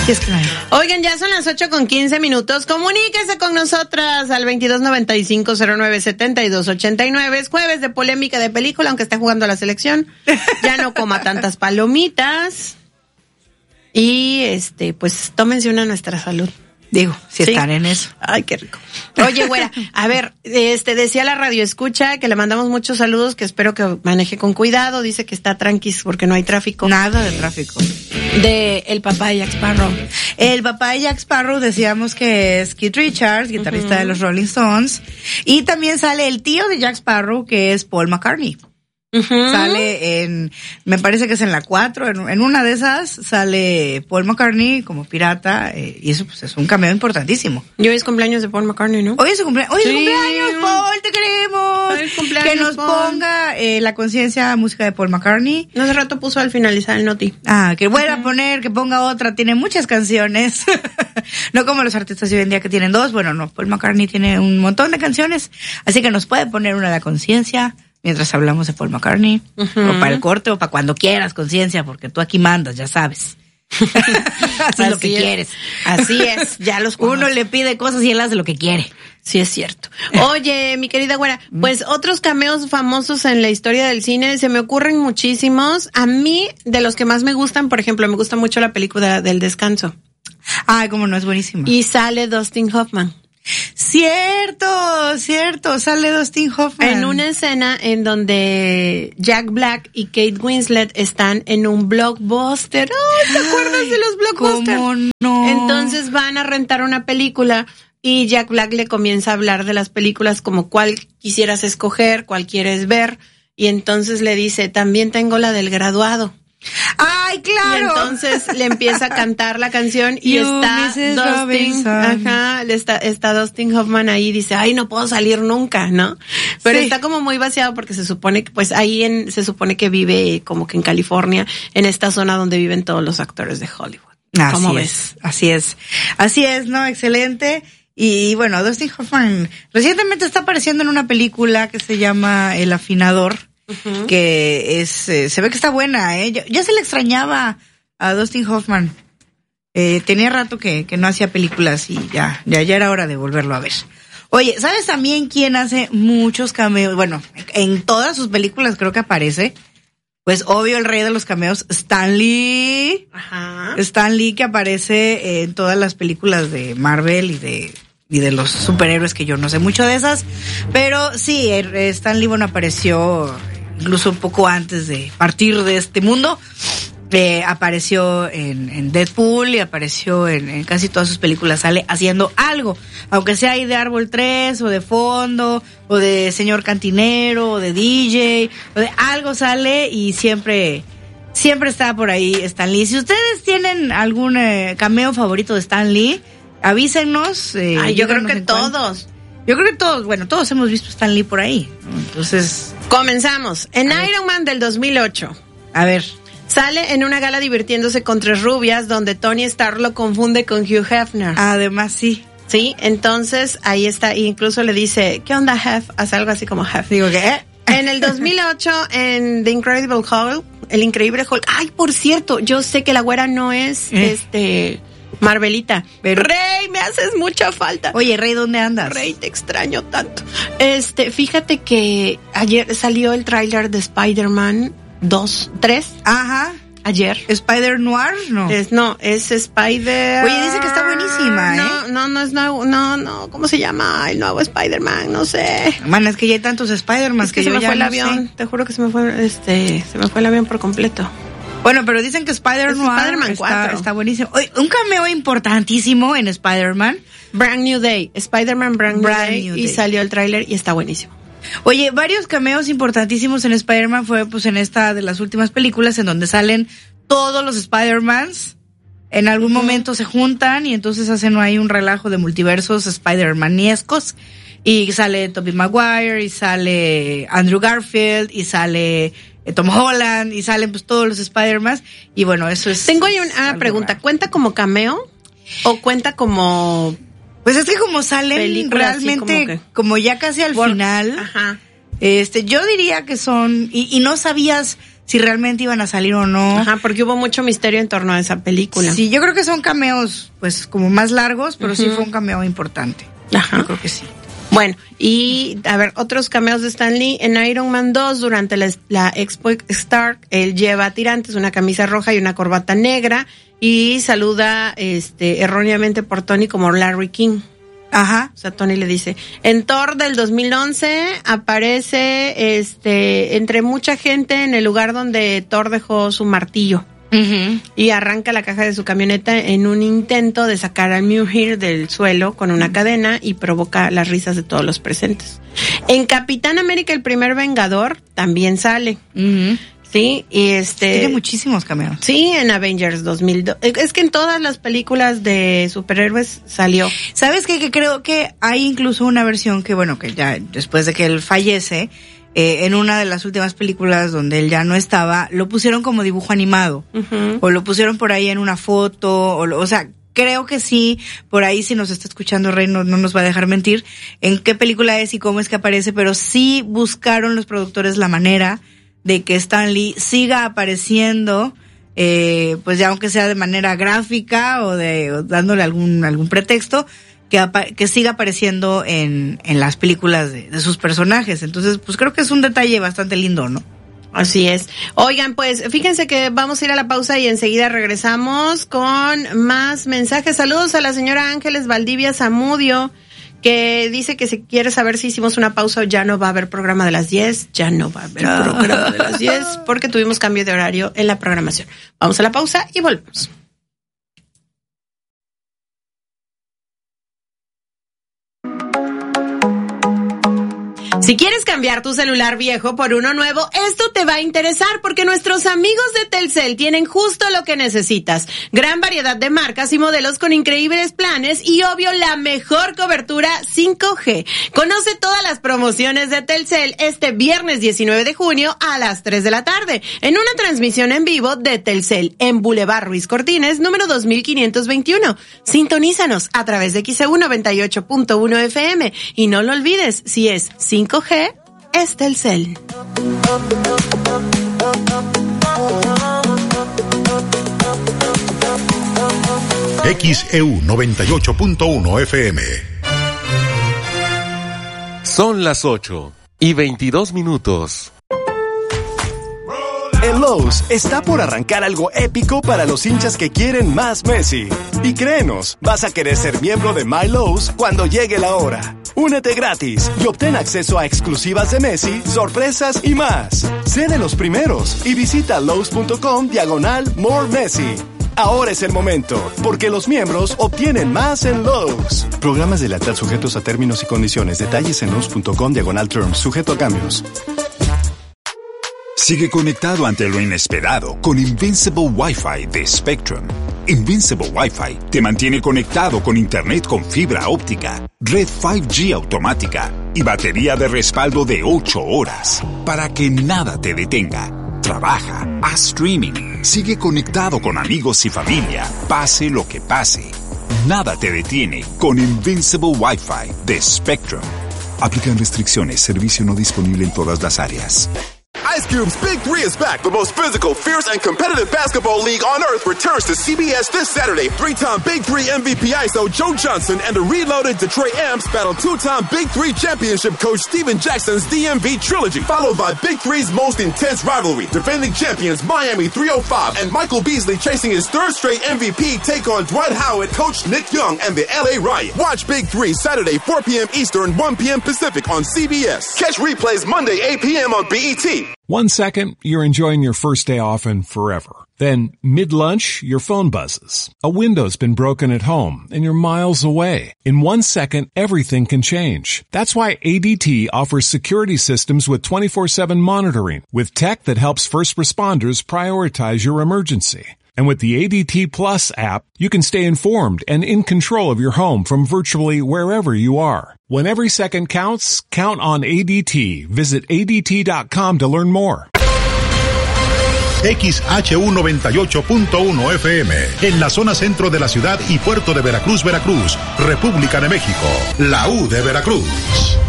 Así es, claro. Oigan, ya son las 8:15. Comuníquese con nosotras al 2295-0972-89. Es jueves de polémica de película, aunque esté jugando la selección. Ya no coma tantas palomitas. Y pues tómense una a nuestra salud. Digo, si están en eso. Ay, qué rico. Oye, güera, a ver, decía la radio escucha que le mandamos muchos saludos, que espero que maneje con cuidado. Dice que está tranquis porque no hay tráfico. Nada de tráfico. De el papá de Jack Sparrow. El papá de Jack Sparrow decíamos que es Keith Richards, guitarrista de los Rolling Stones. Y también sale el tío de Jack Sparrow, que es Paul McCartney. Sale me parece que es en la 4, en una de esas sale Paul McCartney como pirata, y eso pues es un cameo importantísimo. Y hoy es cumpleaños de Paul McCartney, ¿no? Hoy es su cumpleaños, Paul, te queremos. Que nos ponga la conciencia música de Paul McCartney. Hace rato puso al finalizar el noti. Que vuelva a poner, que ponga otra, tiene muchas canciones. No como los artistas de hoy en día que tienen dos, bueno, no, Paul McCartney tiene un montón de canciones, así que nos puede poner una de la conciencia mientras hablamos de Paul McCartney, o para el corte, o para cuando quieras, conciencia, porque tú aquí mandas, ya sabes. Así es lo que quieres. Así es, ya los conozco. Uno le pide cosas y él hace lo que quiere. Sí, es cierto. Oye, mi querida güera, pues otros cameos famosos en la historia del cine, se me ocurren muchísimos. A mí, de los que más me gustan, por ejemplo, me gusta mucho la película del Descanso. Ay, cómo no, es buenísima. Y sale Dustin Hoffman. Cierto, sale Dustin Hoffman. En una escena en donde Jack Black y Kate Winslet están en un blockbuster. ¡Ay, te acuerdas de los blockbusters! ¿Cómo no? Entonces van a rentar una película y Jack Black le comienza a hablar de las películas como cuál quisieras escoger, cuál quieres ver, y entonces le dice, también tengo la del Graduado. ¡Ay, claro! Y entonces le empieza a cantar la canción y está Dustin Hoffman ahí, dice, ay, no puedo salir nunca, ¿no? Pero está como muy vaciado porque se supone que, pues ahí se supone que vive como que en California, en esta zona donde viven todos los actores de Hollywood. ¿Cómo ves? Así es, ¿no? Excelente. Y bueno, Dustin Hoffman recientemente está apareciendo en una película que se llama El Afinador. Que se ve que está buena, ya se le extrañaba a Dustin Hoffman. Tenía rato que no hacía películas y ya era hora de volverlo a ver. Oye, ¿sabes también quién hace muchos cameos? Bueno, en todas sus películas creo que aparece. Pues obvio el rey de los cameos, Stan Lee. Ajá. Stan Lee, que aparece en todas las películas de Marvel y de los superhéroes, que yo no sé mucho de esas, pero sí, Stan Lee, bueno, apareció incluso un poco antes de partir de este mundo. Apareció en Deadpool y apareció en casi todas sus películas, sale haciendo algo, aunque sea ahí de Árbol 3 o de fondo o de señor cantinero o de DJ o de algo, sale y siempre está por ahí Stan Lee. Si ustedes tienen algún cameo favorito de Stan Lee, avísenos. Yo creo que todos. Yo creo que todos, bueno, todos hemos visto a Stan Lee por ahí, ¿no? Entonces, comenzamos. En Iron Man del 2008. A ver. Sale en una gala divirtiéndose con tres rubias, donde Tony Stark lo confunde con Hugh Hefner. Además, sí. Sí, entonces ahí está, e incluso le dice, ¿qué onda, Hef? Hace algo así como Hef. Digo, ¿qué? En el 2008, en The Incredible Hulk, el Increíble Hulk. Ay, por cierto, yo sé que la güera no es, Marvelita. Pero Rey, me haces mucha falta. Oye, Rey, ¿dónde andas? Rey, te extraño tanto. Fíjate que ayer salió el tráiler de Spider-Man 3. Ajá. Ayer. ¿Spider Noir? No. Es Spider... Oye, dice que está buenísima, No es nuevo, no, ¿cómo se llama? El nuevo Spider-Man, no sé. Man, es que ya hay tantos Spider-Man que se yo me ya fue el no avión. sé. Te juro que se me fue el avión por completo. Bueno, pero dicen que Spider-Man 4 está buenísimo. Oye, un cameo importantísimo en Spider-Man. Brand New Day. Spider-Man Brand New Day. Y salió el tráiler y está buenísimo. Oye, varios cameos importantísimos en Spider-Man fue pues en esta de las últimas películas en donde salen todos los Spider-Mans. En algún momento se juntan y entonces hacen ahí un relajo de multiversos Spider-Maniescos. Y sale Tobey Maguire, y sale Andrew Garfield, y sale Tom Holland, y salen pues todos los Spider-Man. Y bueno, eso es... Tengo ahí una pregunta. Raro. ¿Cuenta como cameo o cuenta como... Pues es que como salen película, realmente como ya casi al final, ajá. Yo diría que son, y no sabías si realmente iban a salir o no. Ajá, porque hubo mucho misterio en torno a esa película. Sí, yo creo que son cameos, pues, como más largos, pero sí fue un cameo importante. Ajá. Yo creo que sí. Bueno, y a ver, otros cameos de Stan Lee. En Iron Man 2, durante la Expo Stark, él lleva tirantes, una camisa roja y una corbata negra, y saluda erróneamente por Tony como Larry King. Ajá. O sea, Tony le dice. En Thor del 2011 aparece entre mucha gente en el lugar donde Thor dejó su martillo. Uh-huh. Y arranca la caja de su camioneta en un intento de sacar al Mjolnir del suelo con una cadena y provoca las risas de todos los presentes. En Capitán América, el primer Vengador, también sale. Uh-huh. Sí, y tiene muchísimos cameos. Sí, en Avengers 2002. Es que en todas las películas de superhéroes salió. ¿Sabes qué? Que creo que hay incluso una versión que, bueno, que ya después de que él fallece, en una de las últimas películas donde él ya no estaba, lo pusieron como dibujo animado. Uh-huh. O lo pusieron por ahí en una foto, o sea, creo que sí, por ahí si nos está escuchando Rey no nos va a dejar mentir en qué película es y cómo es que aparece, pero sí buscaron los productores la manera de que Stan Lee siga apareciendo, pues ya aunque sea de manera gráfica o dándole algún pretexto, que siga apareciendo en las películas de sus personajes. Entonces, pues creo que es un detalle bastante lindo, ¿no? Así es. Oigan, pues fíjense que vamos a ir a la pausa y enseguida regresamos con más mensajes. Saludos a la señora Ángeles Valdivia Zamudio, que dice que si quiere saber si hicimos una pausa o ya no va a haber programa de las 10. Ya no va a haber programa de las 10 porque tuvimos cambio de horario en la programación. Vamos a la pausa y volvemos. Si quieres cambiar tu celular viejo por uno nuevo, esto te va a interesar porque nuestros amigos de Telcel tienen justo lo que necesitas. Gran variedad de marcas y modelos con increíbles planes y, obvio, la mejor cobertura 5G. Conoce todas las promociones de Telcel este viernes 19 de junio a las 3 de la tarde en una transmisión en vivo de Telcel en Boulevard Ruiz Cortines, número 2521. Sintonízanos a través de XEU 98.1 FM y no lo olvides, si es 5G, es Telcel. XEU 98.1 FM. Son las 8:22. En Lowe's está por arrancar algo épico para los hinchas que quieren más Messi. Y créenos, vas a querer ser miembro de My Lowe's cuando llegue la hora. Únete gratis y obtén acceso a exclusivas de Messi, sorpresas y más. Sé de los primeros y visita Lowe's.com/More Messi. Ahora es el momento, porque los miembros obtienen más en Lowe's. Programas de lealtad sujetos a términos y condiciones. Detalles en Lowe's.com/terms, sujeto a cambios. Sigue conectado ante lo inesperado con Invincible Wi-Fi de Spectrum. Invincible Wi-Fi te mantiene conectado con internet con fibra óptica, red 5G automática y batería de respaldo de 8 horas para que nada te detenga. Trabaja, haz streaming, sigue conectado con amigos y familia, pase lo que pase. Nada te detiene con Invincible Wi-Fi de Spectrum. Aplican restricciones, servicio no disponible en todas las áreas. Ice Cube's Big Three is back. The most physical, fierce, and competitive basketball league on earth returns to CBS this Saturday. Three-time Big Three MVP ISO Joe Johnson and the reloaded Detroit Amps battle two-time Big Three championship coach Steven Jackson's DMV trilogy, followed by Big Three's most intense rivalry. Defending champions Miami 305 and Michael Beasley chasing his third straight MVP take on Dwight Howard, coach Nick Young, and the LA Riot. Watch Big Three Saturday 4 p.m. Eastern, 1 p.m. Pacific on CBS. Catch replays Monday 8 p.m. on BET. 1 second, you're enjoying your first day off and forever. Then, mid-lunch, your phone buzzes. A window's been broken at home, and you're miles away. In 1 second, everything can change. That's why ADT offers security systems with 24/7 monitoring, with tech that helps first responders prioritize your emergency. And with the ADT Plus app, you can stay informed and in control of your home from virtually wherever you are. When every second counts, count on ADT. Visit ADT.com to learn more. XHU 98.1 FM, en la zona centro de la ciudad y puerto de Veracruz, Veracruz, República de México, la U de Veracruz.